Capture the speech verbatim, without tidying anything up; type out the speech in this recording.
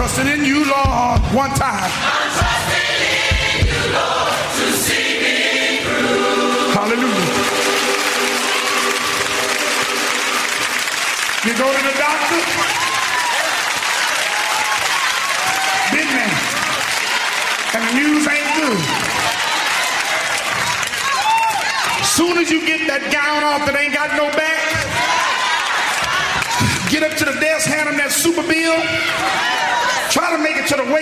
trusting in you, Lord, one time. I'm trusting in you, Lord, to see me through. Hallelujah. You go to the doctor, big man, and the news ain't good. Soon as you get that gown off that ain't got no back, get up to the desk, hand them that super bill, try to make it to the